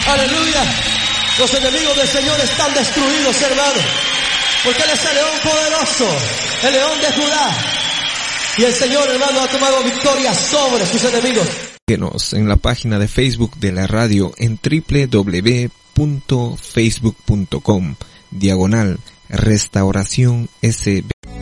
Aleluya. Los enemigos del Señor están destruidos, hermano. Porque Él es el león poderoso, el león de Judá. Y el Señor, hermano, ha tomado victoria sobre sus enemigos. Síguenos en la página de Facebook de la radio en www.facebook.com/Restauración SB.